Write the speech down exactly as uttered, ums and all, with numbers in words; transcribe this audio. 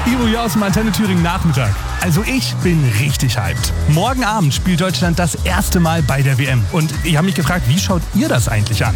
Ivo hier aus dem Antenne Thüringen Nachmittag. Also ich bin richtig hyped. Morgen Abend spielt Deutschland das erste Mal bei der W M. Und ich habe mich gefragt, wie schaut ihr das eigentlich an?